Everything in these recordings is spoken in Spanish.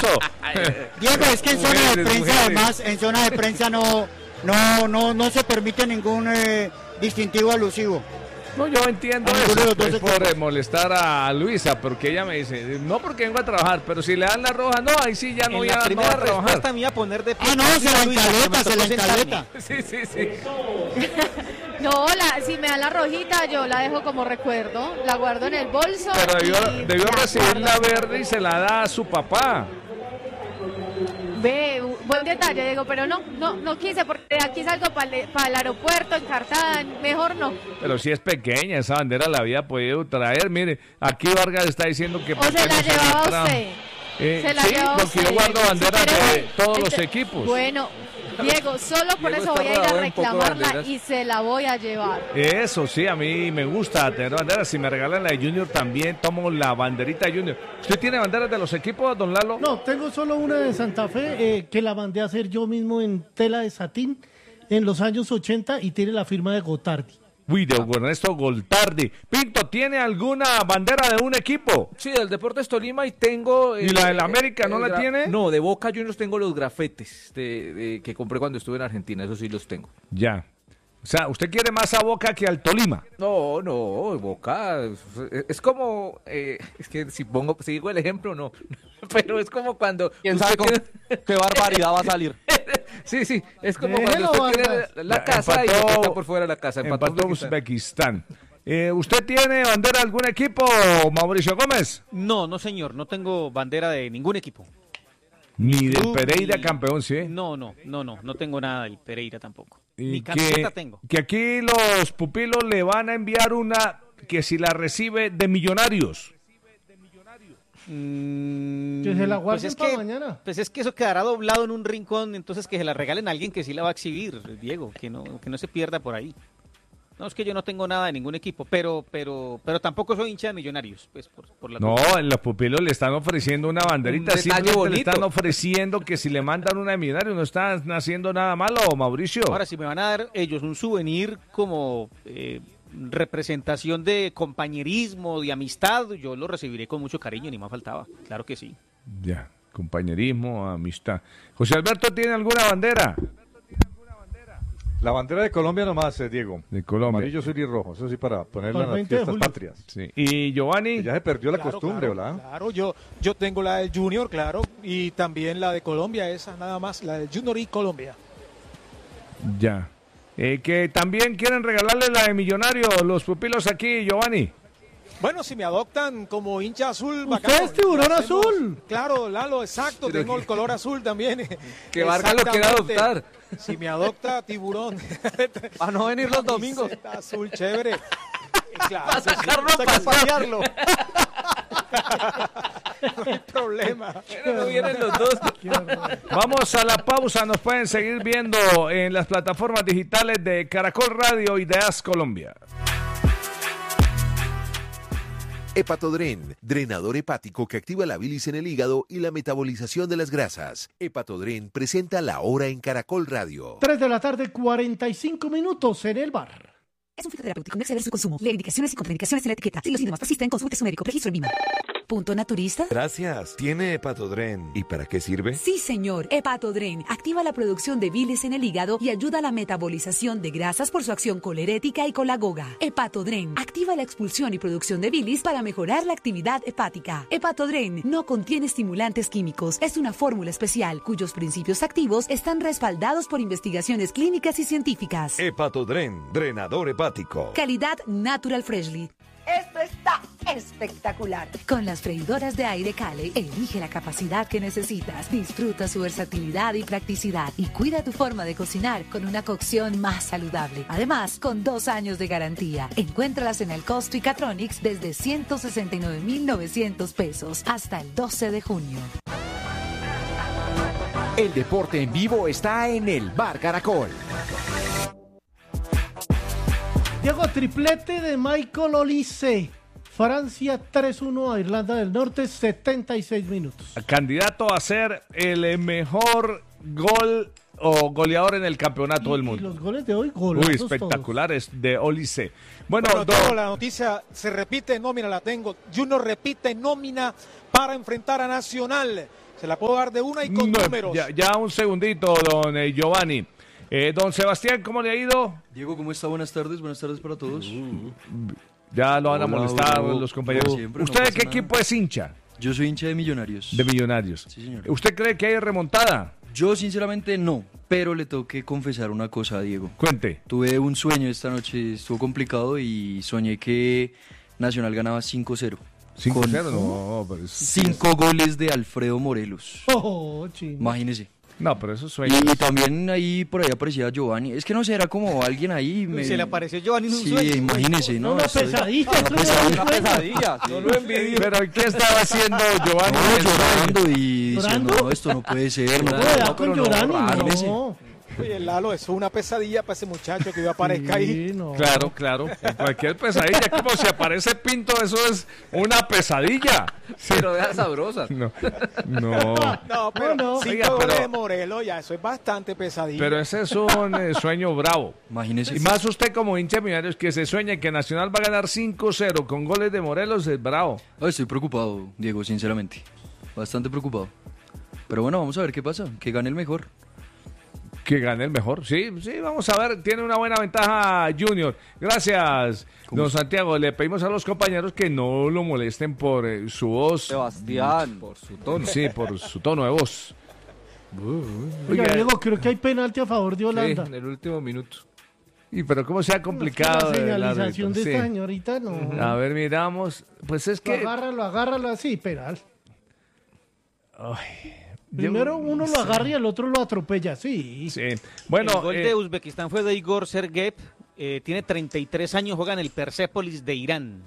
Diego, es que en zona de prensa, además, en zona de prensa no se permite ningún distintivo alusivo. No, yo entiendo eso, es por molestar a Luisa, porque ella me dice, no porque vengo a trabajar, pero si le dan la roja, no, ahí sí ya no voy a trabajar. En la primera respuesta me iba a poner de pie. Ah, no, se la encaleta. Sí. No, si me dan la rojita, yo la dejo como recuerdo, la guardo en el bolso. Pero debió recibir la verde y se la da a su papá. Ve, buen detalle, Diego, pero no quise, porque aquí salgo para el aeropuerto encartada, mejor no. Pero si es pequeña, esa bandera la había podido traer, mire, aquí Vargas está diciendo que... ¿O se la llevaba usted? Se la llevaba usted. Porque yo guardo banderas de todos los equipos. Bueno, Diego, solo por eso voy a ir a reclamarla y se la voy a llevar. Eso sí, a mí me gusta tener banderas. Si me regalan la de Junior también tomo la banderita Junior. ¿Usted tiene banderas de los equipos, don Lalo? No, tengo solo una de Santa Fe que la mandé a hacer yo mismo en tela de satín en los años 80 y tiene la firma de Gotardi. Uy, de Ernesto Goltardi. Pinto, ¿tiene alguna bandera de un equipo? Sí, del Deportes Tolima y tengo... ¿Y la del América no la tiene? No, de Boca Juniors tengo los grafetes que compré cuando estuve en Argentina, eso sí los tengo. Ya. O sea, ¿usted quiere más a Boca que al Tolima? No, Boca es como... es que si digo el ejemplo, no. Pero es como cuando... ¿Quién sabe qué barbaridad va a salir? Sí, es como cuando usted tiene la casa y está por fuera de la casa. Empató Uzbekistán. ¿Usted tiene bandera de algún equipo, Mauricio Gómez? No, señor, no tengo bandera de ningún equipo. Ni del Pereira campeón, ¿sí? No tengo nada del Pereira tampoco. Ni camiseta tengo. Que aquí los pupilos le van a enviar una que si la recibe de Millonarios. Que se la guarden para mañana. Pues es que eso quedará doblado en un rincón, entonces que se la regalen a alguien que sí la va a exhibir, Diego, que no se pierda por ahí. No, es que yo no tengo nada de ningún equipo, pero tampoco soy hincha de Millonarios, pues por la... No, los pupilos le están ofreciendo una banderita, simplemente le están ofreciendo que si le mandan una de Millonarios no están haciendo nada malo, Mauricio. Ahora, si me van a dar ellos un souvenir como... representación de compañerismo, de amistad, yo lo recibiré con mucho cariño, ni más faltaba, claro que sí. Ya, compañerismo, amistad. José Alberto, ¿tiene alguna bandera? La bandera de Colombia nomás, Diego. De Colombia. Amarillo, azul y rojo, eso sí para ponerla en las fiestas patrias. Sí. ¿Y Giovanni? Que ya se perdió la costumbre, ¿verdad? Claro, yo tengo la del Junior, claro, y también la de Colombia, esa nada más, la del Junior y Colombia. Ya. Que también quieren regalarle la de Millonario los pupilos aquí, Giovanni. Bueno, si me adoptan como hincha azul... ¿Usted es tiburón azul? Claro, Lalo, exacto, pero tengo el color azul también. Que Vargas lo quiere adoptar. Si me adopta tiburón. A no venir los domingos. Azul, chévere. Claro, para sacarlo, para pasearlo. No hay problema. No vienen los dos. Vamos a la pausa. Nos pueden seguir viendo en las plataformas digitales de Caracol Radio y de AS Colombia. Hepatodren, drenador hepático que activa la bilis en el hígado y la metabolización de las grasas. Hepatodren presenta La Hora en Caracol Radio. 3 de la tarde, 45 minutos en el bar. Es un fitoterapéutico, no exceder su consumo. Lee indicaciones y contraindicaciones en la etiqueta. Si los síntomas persisten, consulte su médico. Registro en VIMA. ¿Punto naturista? Gracias. ¿Tiene Hepatodren? ¿Y para qué sirve? Sí, señor. Hepatodren activa la producción de bilis en el hígado y ayuda a la metabolización de grasas por su acción colerética y colagoga. Hepatodren activa la expulsión y producción de bilis para mejorar la actividad hepática. Hepatodren no contiene estimulantes químicos. Es una fórmula especial cuyos principios activos están respaldados por investigaciones clínicas y científicas. Hepatodren, drenador hepático. Calidad Natural Freshly. Esto está espectacular. Con las freidoras de aire Cale, elige la capacidad que necesitas, disfruta su versatilidad y practicidad y cuida tu forma de cocinar con una cocción más saludable. Además, con 2 años de garantía. Encuéntralas en el Costo y Catronics desde 169,900 pesos hasta el 12 de junio. El deporte en vivo está en el Bar Caracol. Diego, triplete de Michael Olise. Francia 3-1 a Irlanda del Norte, 76 minutos. Candidato a ser el mejor gol o goleador en el campeonato del mundo. Y los goles de hoy, golazos. Uy, espectaculares de Olise. Bueno, tengo la noticia, se repite nómina, la tengo. Junior repite nómina para enfrentar a Nacional. Se la puedo dar de una y con números. Ya un segundito, don Giovanni. Don Sebastián, ¿cómo le ha ido? Diego, ¿cómo está? Buenas tardes para todos. Ya lo van a molestar los compañeros. ¿Usted de qué equipo es hincha? Yo soy hincha de Millonarios. De Millonarios. Sí, señor. ¿Usted cree que hay remontada? Yo sinceramente no, pero le tengo que confesar una cosa, Diego. Cuente. Tuve un sueño esta noche, estuvo complicado y soñé que Nacional ganaba 5-0. 5-0, no, pero 5 goles de Alfredo Morelos. Imagínese. No, pero eso sueño. Y también ahí por ahí aparecía Giovanni. Es que no sé, era como alguien ahí. Se le apareció Giovanni en un sueño. Sí, imagínese, ¿no? Una pesadilla. Una pesadilla. No lo envidio. Pero ¿qué estaba haciendo Giovanni? Llorando y diciendo, no, esto no puede ser. No, con Giovanni, no. Oye, Lalo, eso es una pesadilla para ese muchacho que aparezca ahí. No. Claro. En cualquier pesadilla, como si aparece Pinto, eso es una pesadilla. Pero deja sabrosa. No. No, pero no. 5 goles de Morelos, ya, eso es bastante pesadilla. Pero ese es un sueño bravo. Imagínese. Y más usted como hincha de Millonarios que se sueña que Nacional va a ganar 5-0 con goles de Morelos, es bravo. Estoy preocupado, Diego, sinceramente. Bastante preocupado. Pero bueno, vamos a ver qué pasa. Que gane el mejor. Que gane el mejor, sí, vamos a ver, tiene una buena ventaja Junior. Gracias, don Santiago, le pedimos a los compañeros que no lo molesten por su voz. Sebastián, por su tono. Sí, por su tono de voz. Oiga, Diego, creo que hay penalti a favor de Holanda. Sí, en el último minuto. Y pero cómo se ha complicado. La señalización de esta señorita, no. A ver, miramos, pues es que... Agárralo así, penal. Ay... Primero uno lo agarra y el otro lo atropella, sí. Bueno, el gol de Uzbekistán fue de Igor Sergeyev, tiene 33 años, juega en el Persepolis de Irán.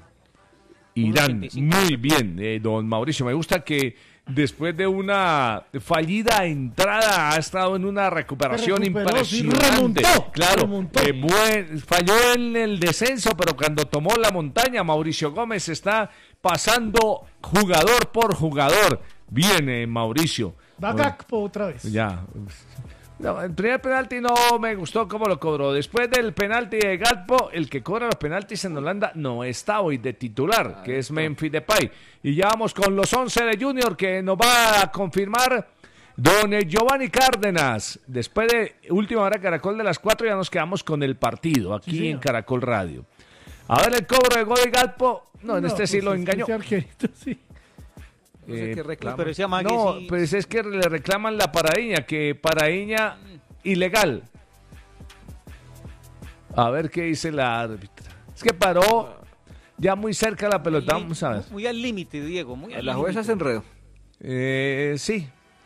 Muy bien, don Mauricio, me gusta que después de una fallida entrada ha estado en una recuperación impresionante. Remontó. Falló en el descenso, pero cuando tomó la montaña, Mauricio Gómez está pasando jugador por jugador. Viene Mauricio. Va Gakpo otra vez. Ya. No, el primer penalti no me gustó cómo lo cobró. Después del penalti de Gakpo, el que cobra los penaltis en Holanda no está hoy de titular, que es Memphis Depay. Y ya vamos con los 11 de Junior que nos va a confirmar don Giovanni Cárdenas. Después de última hora Caracol de las 4 ya nos quedamos con el partido aquí en Caracol Radio. A ver el cobro de gol de Gakpo. No, en este sí lo engañó. Pues es que le reclaman la paradiña, que paradiña ilegal. A ver qué dice la árbitra. Es que paró ya muy cerca la pelota, vamos a ver. Muy al límite, Diego. La jueza se enredó. Sí.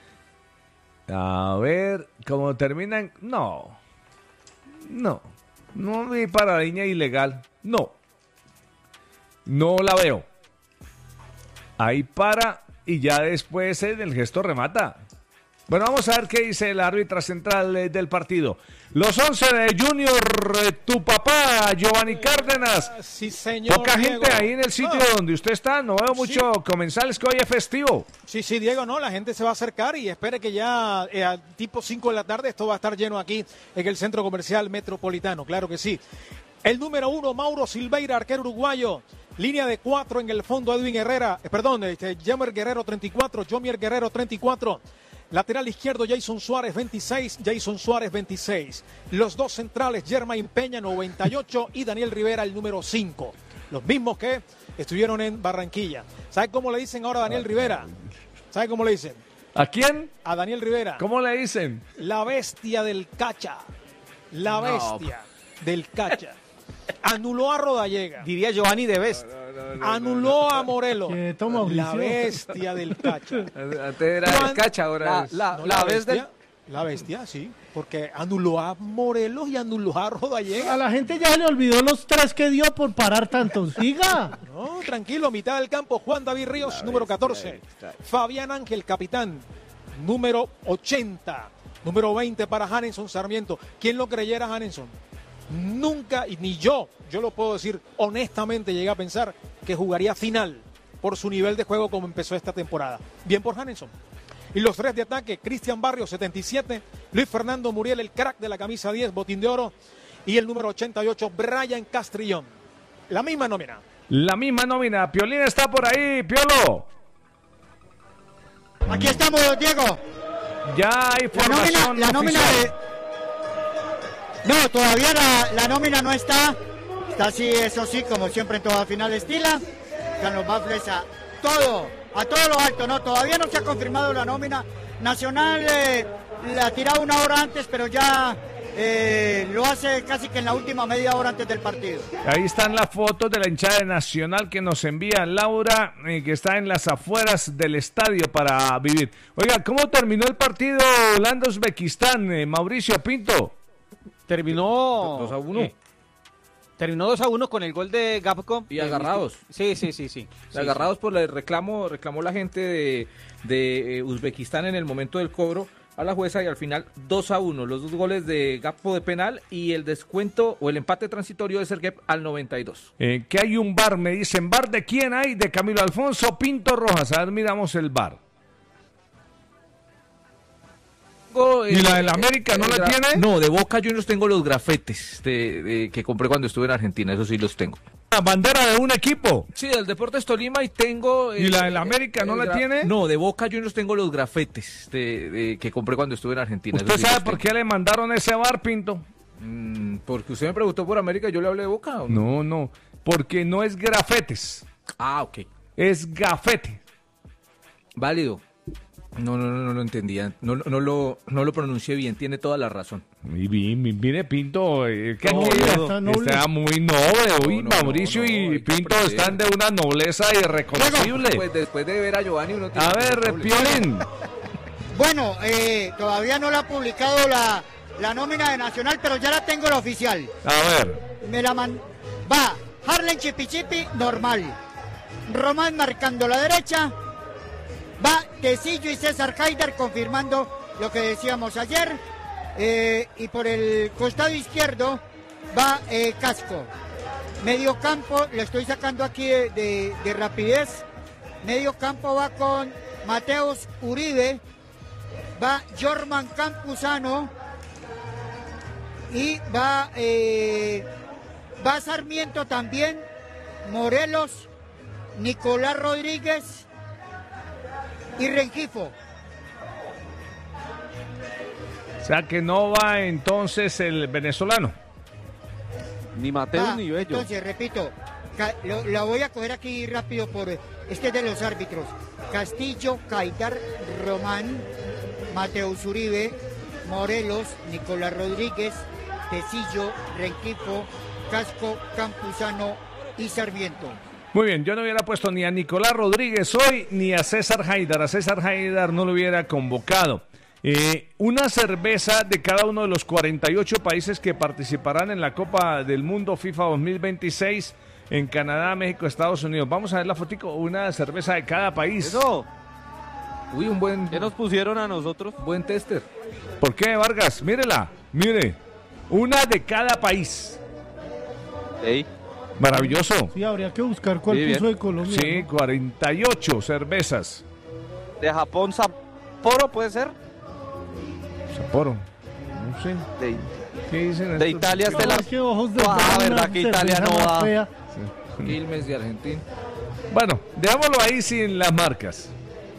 A ver, ¿cómo terminan? No vi paradiña ilegal. No la veo. Ahí para y ya después el gesto remata. Bueno, vamos a ver qué dice el árbitra central del partido. Los 11 de Junior, tu papá, Giovanni Cárdenas. Sí, señor. Poca Diego. gente ahí en el sitio donde usted está. No veo mucho comensales, que hoy es festivo. Sí, Diego, no, la gente se va a acercar y espere que ya tipo 5 de la tarde esto va a estar lleno aquí en el Centro Comercial Metropolitano. Claro que sí. El número 1, Mauro Silveira, arquero uruguayo. Línea de 4 en el fondo, Jomier Guerrero 34. Lateral izquierdo, Jason Suárez 26. Los dos centrales, Germain Peña 98 y Daniel Rivera el número 5. Los mismos que estuvieron en Barranquilla. ¿Sabe cómo le dicen ahora a Daniel Rivera? ¿Sabe cómo le dicen? ¿A quién? A Daniel Rivera. ¿Cómo le dicen? La bestia del Cacha. Del Cacha. Anuló a Rodallega. Diría Giovanni de Best. Anuló a Morelos. La bestia del Cacha. Antes era el Cacha, ahora La bestia, sí. Porque anuló a Morelos y anuló a Rodallega. A la gente ya se le olvidó los 3 que dio por parar tanto. Siga. No, tranquilo, mitad del campo. Juan David Ríos, número 14. Fabián Ángel, capitán, número 80. Número 20 para Hanenson Sarmiento. ¿Quién lo creyera, Hanenson? Nunca, y ni yo lo puedo decir honestamente, llegué a pensar que jugaría final por su nivel de juego como empezó esta temporada. Bien por Hanenson. Y los 3 de ataque, Cristian Barrios 77, Luis Fernando Muriel, el crack de la camisa 10, botín de oro, y el número 88, Brian Castrillón. La misma nómina. Piolín está por ahí, Piolo. Aquí estamos, Diego. Ya hay formación la nómina oficial. No, todavía la nómina no está. Está así, eso sí, como siempre en toda final estila. Con los baffles a todo lo alto, ¿no? Todavía no se ha confirmado la nómina. Nacional la ha tirado una hora antes, pero ya lo hace casi que en la última media hora antes del partido. Ahí están las fotos de la hinchada de Nacional que nos envía Laura, que está en las afueras del estadio para vivir. Oiga, ¿cómo terminó el partido Holanda-Uzbekistán, Mauricio Pinto? Terminó 2-1. Terminó 2-1 con el gol de Gapco. Y agarrados. Sí. Agarrados por el reclamó la gente de Uzbekistán en el momento del cobro a la jueza y al final 2-1. Los 2 goles de Gapco de penal y el descuento o el empate transitorio de Sergep al 92. Que hay un VAR, me dicen. ¿VAR de quién hay? De Camilo Alfonso Pinto Rojas. A ver, miramos el VAR. ¿Y la del América no la tiene? No, de Boca Juniors tengo los grafetes que compré cuando estuve en Argentina, eso sí los tengo. La bandera de un equipo. Sí, del Deportes Tolima y tengo... ¿Y la del América no la tiene? No, de Boca Juniors tengo los grafetes que compré cuando estuve en Argentina. ¿Usted sabe por qué le mandaron ese VAR, Pinto? Porque usted me preguntó por América y yo le hablé de Boca. ¿O no? No, porque no es grafetes. Ah, ok. Es gafete. Válido. No lo entendía, no lo pronuncié bien, tiene toda la razón. Mire, Pinto, está muy noble hoy, Mauricio y Pinto están de una nobleza irreconocible. Pues después de ver a Giovanni uno tiene... A ver, Piolín. Bueno, todavía no la ha publicado la nómina de Nacional, pero ya la tengo la oficial. A ver. Va, Harlen Chipichipi, normal. Román marcando la derecha. Va Tecillo y César Haidar confirmando lo que decíamos ayer. Y por el costado izquierdo va Casco. Medio campo, lo estoy sacando aquí de rapidez. Medio campo va con Mateus Uribe. Va Jorman Campuzano. Y va Sarmiento también. Morelos, Nicolás Rodríguez y Rengifo. O sea que no va entonces el venezolano. Ni Mateo ni Bello. Entonces, repito, la voy a coger aquí rápido por este de los árbitros. Castillo, Haidar, Román, Mateus Uribe, Morelos, Nicolás Rodríguez, Tecillo, Rengifo, Casco, Campuzano y Sarmiento. Muy bien, yo no hubiera puesto ni a Nicolás Rodríguez hoy ni a César Haidar. A César Haidar no lo hubiera convocado. Una cerveza de cada uno de los 48 países que participarán en la Copa del Mundo FIFA 2026 en Canadá, México, Estados Unidos. Vamos a ver la fotico, una cerveza de cada país. Eso. Uy, un buen... ¿Qué nos pusieron a nosotros? Buen tester. ¿Por qué, Vargas? Mírela, mire. Una de cada país. Ey. Maravilloso. Sí, habría que buscar cuál puso de Colombia. Sí, ¿no? 48 cervezas. ¿De Japón Sapporo puede ser? Sapporo. No sé. ¿Qué dicen? De Italia es de la... verdad que Italia no va. Sí. Quilmes de Argentina. Bueno, dejámoslo ahí sin las marcas.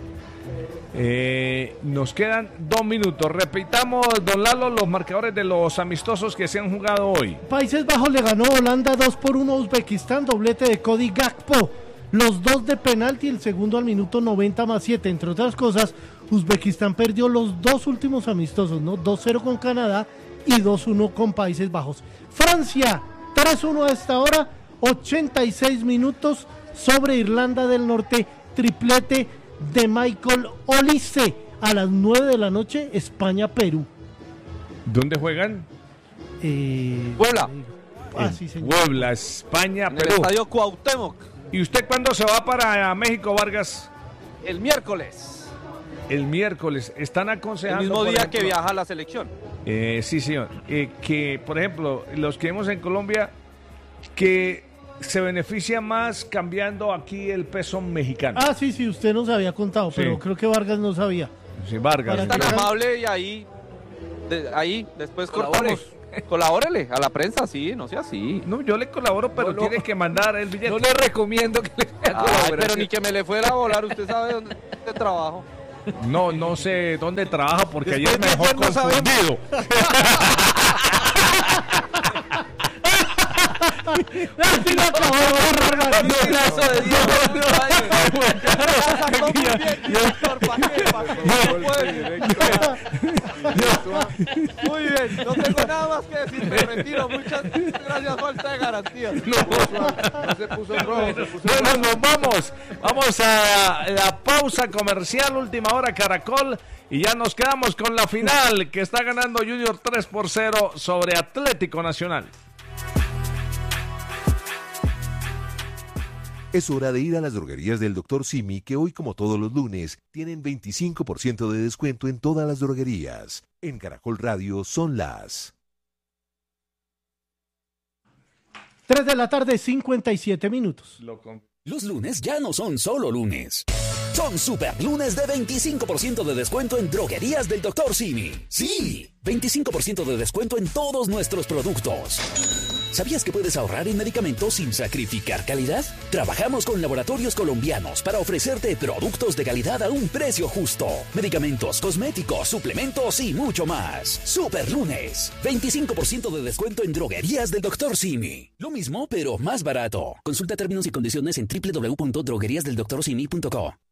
Nos quedan 2 minutos. Repitamos, don Lalo, los marcadores de los amistosos que se han jugado hoy. Países Bajos le ganó Holanda 2-1 a Uzbekistán, doblete de Cody Gakpo. Los 2 de penalti, el segundo al minuto 90+7. Entre otras cosas, Uzbekistán perdió los 2 últimos amistosos, ¿no? 2-0 con Canadá y 2-1 con Países Bajos. Francia, 3-1 a esta hora, 86 minutos sobre Irlanda del Norte, triplete de Michael Olise. A las 9 de la noche, España-Perú. ¿Dónde juegan? Puebla. Sí, señor. Puebla, España, en Perú. el estadio Cuauhtémoc. ¿Y usted cuándo se va para México, Vargas? El miércoles. El miércoles. Están aconsejando... El mismo día que viaja la selección. Sí, señor. Que, por ejemplo, los que vemos en Colombia, que se beneficia más cambiando aquí el peso mexicano. Ah, sí, usted nos había contado, pero sí. creo que Vargas no sabía. Sí, Vargas. Es tan amable y ahí después cortamos. Colabórele a la prensa, sí, no sea así. No, yo le colaboro, pero tiene que mandar el billete. No le recomiendo que le pero ni que me le fuera a volar, usted sabe dónde trabajo. No sé dónde trabaja porque ayer me dejó confundido. Muy bien, no tengo nada más que decir, me retiro. Muchas gracias, falta de garantía. No se puso rojo. Bueno, nos vamos a la pausa comercial, última hora Caracol, y ya nos quedamos con la final que está ganando Junior 3-0 sobre Atlético Nacional. Es hora de ir a las droguerías del Dr. Simi, que hoy, como todos los lunes, tienen 25% de descuento en todas las droguerías. En Caracol Radio son las 3 de la tarde, 57 minutos. Los lunes ya no son solo lunes. Son super lunes de 25% de descuento en droguerías del Dr. Simi. ¡Sí! 25% de descuento en todos nuestros productos. ¿Sabías que puedes ahorrar en medicamentos sin sacrificar calidad? Trabajamos con laboratorios colombianos para ofrecerte productos de calidad a un precio justo. Medicamentos, cosméticos, suplementos y mucho más. Super lunes. 25% de descuento en droguerías del Dr. Simi. Lo mismo, pero más barato. Consulta términos y condiciones en www.drogueriasdeldoctorsimi.co.